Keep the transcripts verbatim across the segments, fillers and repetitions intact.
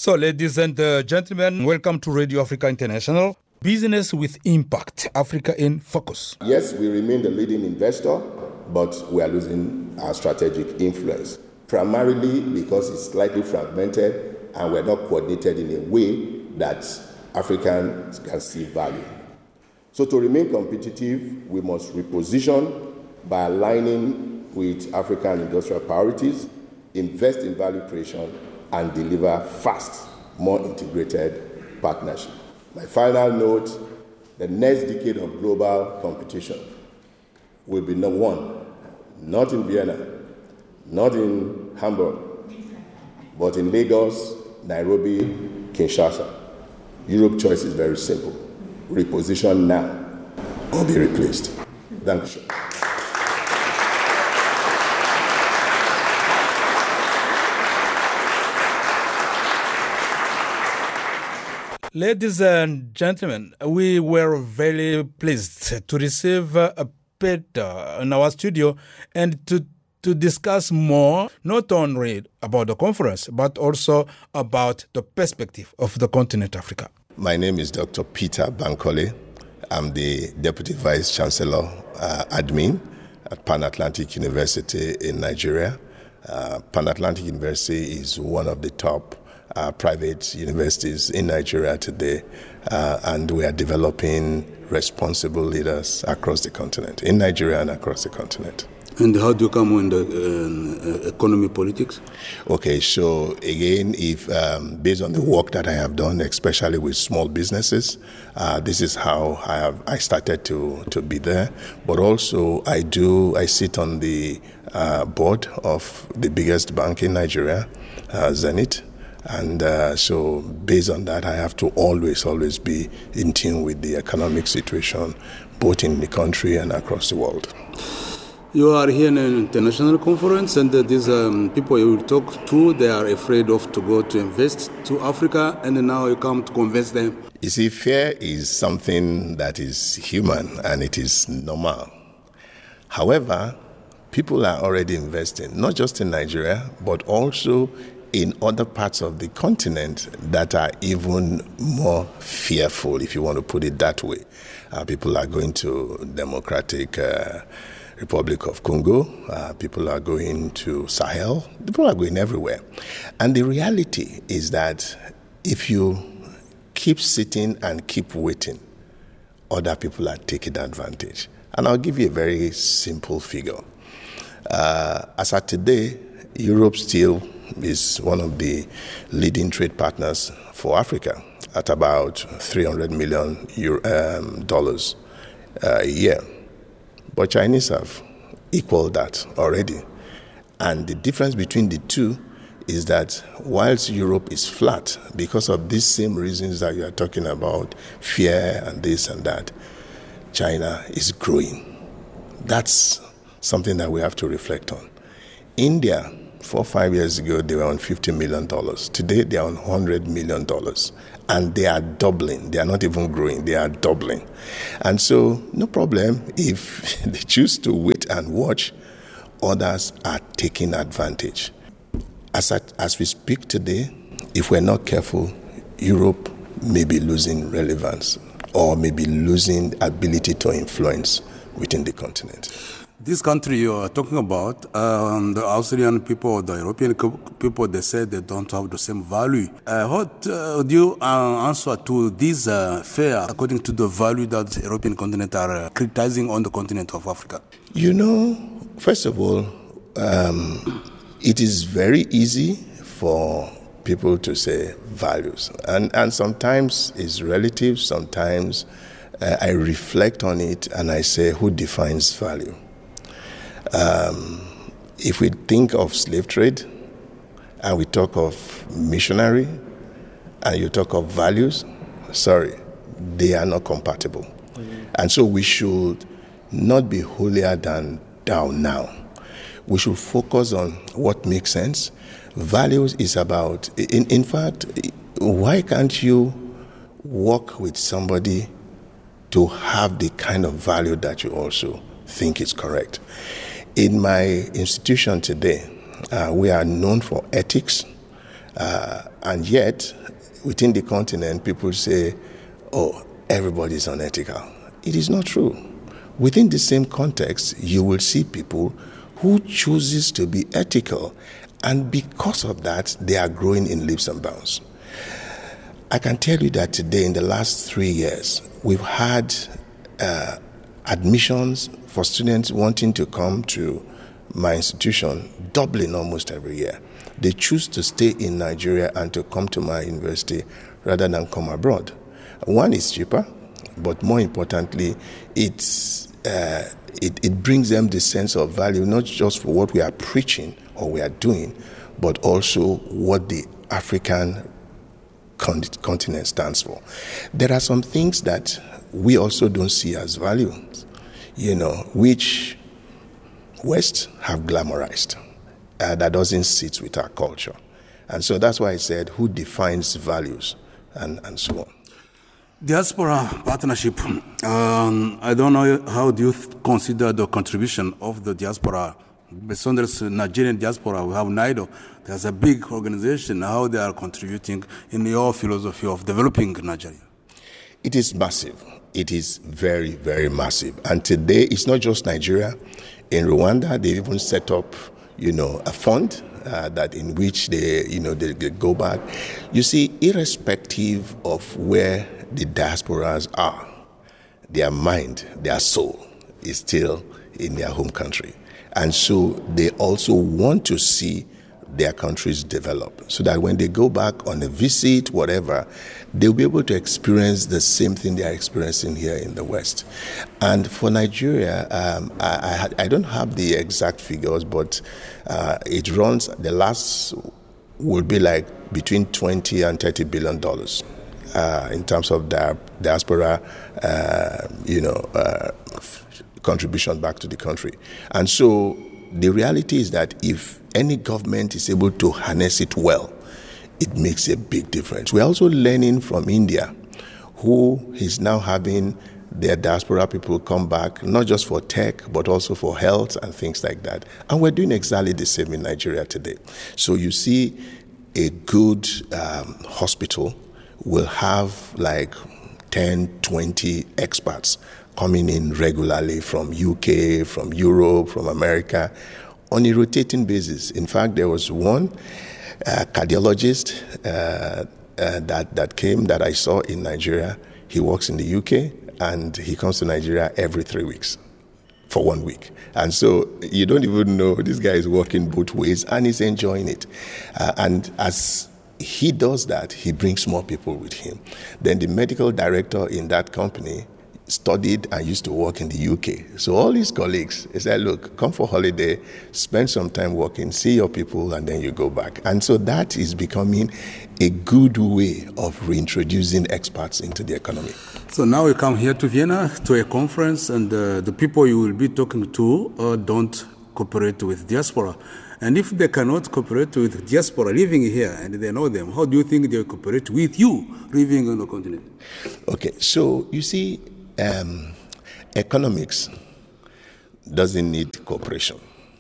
So, ladies and uh, gentlemen, welcome to Radio Africa International. Business with Impact, Africa in Focus. Yes, we remain the leading investor, but we are losing our strategic influence, primarily because it's slightly fragmented and we're not coordinated in a way that Africans can see value. So to remain competitive, we must reposition by aligning with African industrial priorities, invest in value creation, and deliver fast, more integrated partnership. My final note, the next decade of global competition will be not one, not in Vienna, not in Hamburg, but in Lagos, Nairobi, Kinshasa. Europe's choice is very simple. Reposition now or be replaced. Thank you. Ladies and gentlemen, we were very pleased to receive uh, Peter in our studio and to, to discuss more, not only about the conference, but also about the perspective of the continent Africa. My name is Doctor Peter Bankole. I'm the Deputy Vice Chancellor, uh, Admin at Pan Atlantic University in Nigeria. Uh, Pan Atlantic University is one of the top Uh, private universities in Nigeria today, uh, and we are developing responsible leaders across the continent, in Nigeria and across the continent. And how do you come in the uh, economy politics? Okay, so again, if um, based on the work that I have done, especially with small businesses, uh, this is how I have I started to to be there. But also, I do I sit on the uh, board of the biggest bank in Nigeria, uh, Zenith. And uh, so based on that, I have to always, always be in tune with the economic situation, both in the country and across the world. You are here in an international conference, and uh, these um, people you will talk to, they are afraid of to go to invest to Africa, and now you come to convince them. You see, fear is something that is human, and it is normal. However, people are already investing, not just in Nigeria, but also in other parts of the continent that are even more fearful, if you want to put it that way. Uh, people are going to Democratic uh, Republic of Congo. Uh, people are going to Sahel. People are going everywhere. And the reality is that if you keep sitting and keep waiting, other people are taking advantage. And I'll give you a very simple figure. Uh, as of today, Europe still is one of the leading trade partners for Africa at about three hundred million Euro, um, dollars uh, a year. But Chinese have equaled that already. And the difference between the two is that whilst Europe is flat, because of these same reasons that you are talking about, fear and this and that, China is growing. That's something that we have to reflect on. India, Four or five years ago, they were on fifty million dollars. Today, they are on one hundred million dollars. And they are doubling. They are not even growing. They are doubling. And so, no problem if they choose to wait and watch, others are taking advantage. As, I, as we speak today, if we're not careful, Europe may be losing relevance or may be losing ability to influence within the continent. This country you are talking about, um, the Australian people, the European people, they say they don't have the same value. Uh, what uh, do you uh, answer to this uh, fear according to the value that the European continent are uh, criticizing on the continent of Africa? You know, first of all, um, it is very easy for people to say values. And, and sometimes it's relative, sometimes uh, I reflect on it and I say, who defines value? Um, if we think of slave trade and we talk of missionary and you talk of values, sorry, they are not compatible. Mm-hmm. And so we should not be holier than thou now. We should focus on what makes sense. Values is about, in, in fact, why can't you work with somebody to have the kind of value that you also think is correct? In my institution today, uh, we are known for ethics Uh, and yet, within the continent, people say, oh, everybody is unethical. It is not true. Within the same context, you will see people who chooses to be ethical, and because of that, they are growing in leaps and bounds. I can tell you that today, in the last three years, we've had uh, admissions for students wanting to come to my institution doubling almost every year. They choose to stay in Nigeria and to come to my university rather than come abroad. One is cheaper, but more importantly, it's uh, it, it brings them the sense of value, not just for what we are preaching or we are doing, but also what the African continent stands for. There are some things that we also don't see as value, you know, which West have glamorized. Uh, that doesn't sit with our culture. And so that's why I said, who defines values and, and so on. Diaspora partnership. Um, I don't know, how do you th- consider the contribution of the diaspora? Besides Nigerian diaspora, we have NIDO. There's a big organization. How they are contributing in your philosophy of developing Nigeria? It is massive. It is very, very massive. And today, it's not just Nigeria. In Rwanda, they even set up, you know, a fund uh, that in which they, you know, they, they go back. You see, irrespective of where the diasporas are, their mind, their soul is still in their home country. And so they also want to see their countries develop so that when they go back on a visit, whatever, they'll be able to experience the same thing they are experiencing here in the West. And for Nigeria, um, I, I, I don't have the exact figures, but uh, it runs, the last will be like between twenty and thirty billion dollars uh, in terms of di- diaspora, uh, you know, uh, contribution back to the country. And so the reality is that if any government is able to harness it well, it makes a big difference. We're also learning from India, who is now having their diaspora people come back, not just for tech, but also for health and things like that. And we're doing exactly the same in Nigeria today. So you see a good um, hospital will have like ten, twenty experts coming in regularly from U K, from Europe, from America, on a rotating basis. In fact, there was one uh, cardiologist uh, uh, that, that came that I saw in Nigeria. He works in the U K, and he comes to Nigeria every three weeks for one week. And so you don't even know, this guy is working both ways, and he's enjoying it. Uh, and as he does that, he brings more people with him. Then the medical director in that company studied and used to work in the U K. So all his colleagues, he said, look, come for holiday, spend some time working, see your people, and then you go back. And so that is becoming a good way of reintroducing expats into the economy. So now you come here to Vienna to a conference, and uh, the people you will be talking to uh, don't cooperate with diaspora. And if they cannot cooperate with diaspora living here and they know them, how do you think they will cooperate with you living on the continent? Okay, so you see, Um, economics doesn't need cooperation.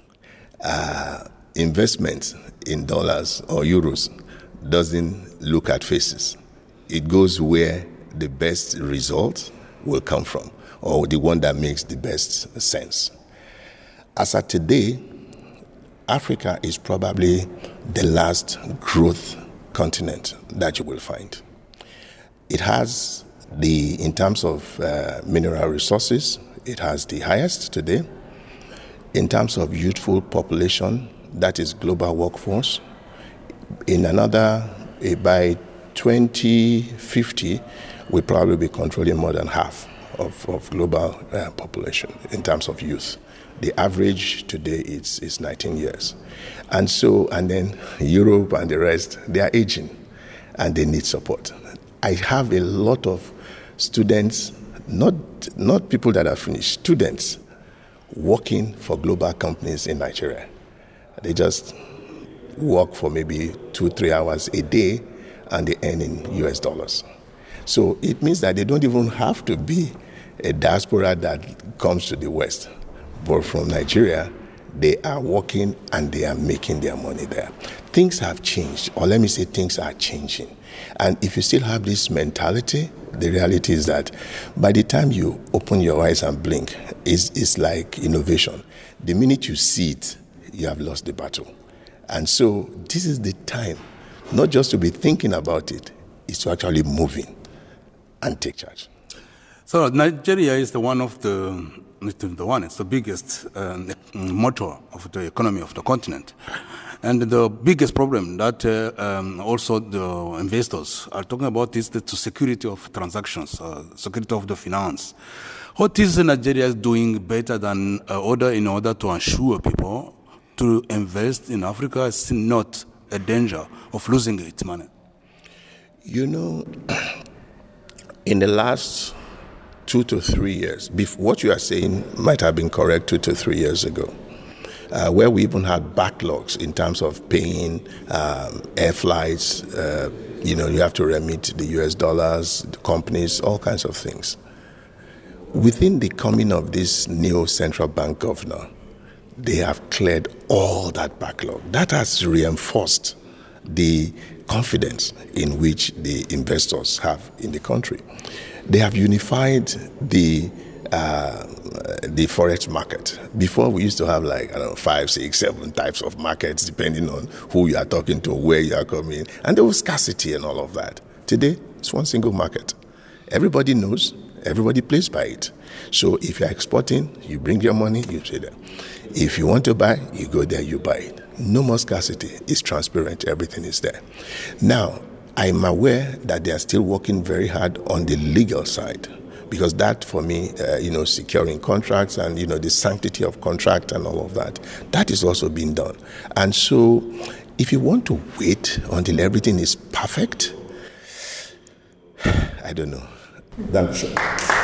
Uh, investment in dollars or euros doesn't look at faces. It goes where the best result will come from, or the one that makes the best sense. As of today, Africa is probably the last growth continent that you will find. It has The, in terms of uh, mineral resources, it has the highest today. In terms of youthful population, that is global workforce. In another, uh, by twenty fifty, we'll probably be controlling more than half of, of global uh, population in terms of youth. The average today is, is nineteen years. And so, and then Europe and the rest, they are aging and they need support. I have a lot of students, not not people that are finished, students working for global companies in Nigeria. They just work for maybe two, three hours a day, and they earn in U S dollars. So it means that they don't even have to be a diaspora that comes to the West. But from Nigeria, They are working and they are making their money there. Things have changed, or let me say things are changing. And if you still have this mentality, the reality is that by the time you open your eyes and blink, it's, it's like innovation. The minute you see it, you have lost the battle. And so this is the time, not just to be thinking about it, it's to actually move in and take charge. So Nigeria is the one of the, the one, it's the biggest uh, motor of the economy of the continent. And the biggest problem that uh, um, also the investors are talking about is the security of transactions, uh, security of the finance. What is Nigeria doing better than uh, other in order to ensure people to invest in Africa is not a danger of losing its money? You know, in the last two to three years, before, what you are saying might have been correct two to three years ago. Uh, where we even had backlogs in terms of paying um, air flights, uh, you know, you have to remit the U S dollars, the companies, all kinds of things. Within the coming of this new central bank governor, they have cleared all that backlog. That has reinforced the confidence in which the investors have in the country. They have unified the Uh, the forex market. Before, we used to have like, I don't know, five, six, seven types of markets, depending on who you are talking to, where you are coming, and there was scarcity and all of that. Today, it's one single market. Everybody knows, everybody plays by it. So if you're exporting, you bring your money, you say that. If you want to buy, you go there, you buy it. No more scarcity. It's transparent. Everything is there. Now, I'm aware that they are still working very hard on the legal side. Because that, for me, uh, you know, securing contracts and, you know, the sanctity of contract and all of that, that is also being done. And so if you want to wait until everything is perfect, I don't know. Thank you.